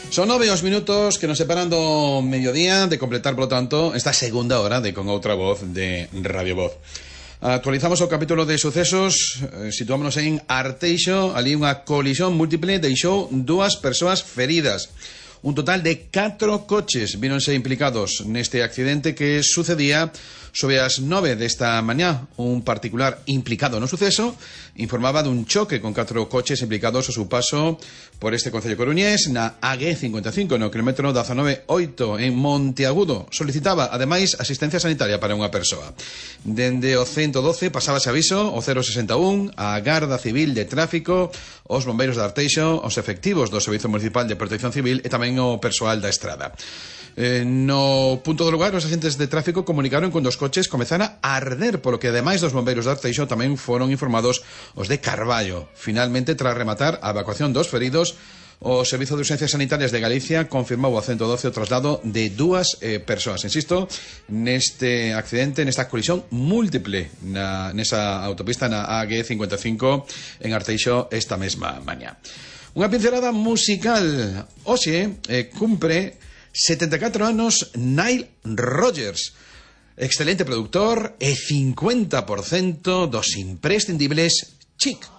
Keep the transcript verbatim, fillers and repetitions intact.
Son nove os minutos que nos separan do mediodía de completar, por lo tanto, esta segunda hora de Con Outra Voz de Radio Voz. Actualizamos o capítulo de sucesos, eh, situámonos en Arteixo. Ali unha colisión múltiple deixou dúas persoas feridas. Un total de catro coches víronse implicados neste accidente que sucedía sobre as nove desta mañá. Un particular implicado no suceso informaba dun choque con catro coches implicados ao seu paso por este concello coruñés na A G cincuenta e cinco, no kilómetro dezanove oito en Monteagudo. Solicitaba, ademais, asistencia sanitaria para unha persoa. Dende o ciento doce pasábase aviso o cero sesenta e un, a Garda Civil de Tráfico, os bombeiros de Arteixo, os efectivos do Servizo Municipal de Protección Civil e tamén o persoal da estrada. Eh, no punto do lugar, os agentes de tráfico comunicaron con dos coches comezara a arder, polo que ademais dos bombeiros de Arteixo tamén foron informados os de Carballo. Finalmente, tras rematar a evacuación dos feridos, o Servizo de Urxencias Sanitarias de Galicia confirmou ao ciento doce o traslado de dúas eh, persoas. Insisto, neste accidente, nesta colisión múltiple na, nesa autopista na A G cincuenta e cinco en Arteixo esta mesma mañá. Unha pincelada musical. Hoxe eh, cumpre setenta e catro anos Nile Rodgers, excelente productor e cincuenta por cento dos imprescindibles Chic.